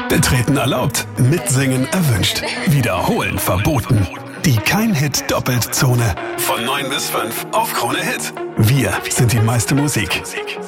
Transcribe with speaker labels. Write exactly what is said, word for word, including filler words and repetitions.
Speaker 1: Betreten erlaubt, mitsingen erwünscht. Wiederholen verboten. Die Kein-Hit-Doppelt-Zone. Von neun bis fünf auf Krone Hit. Wir sind die meiste Musik.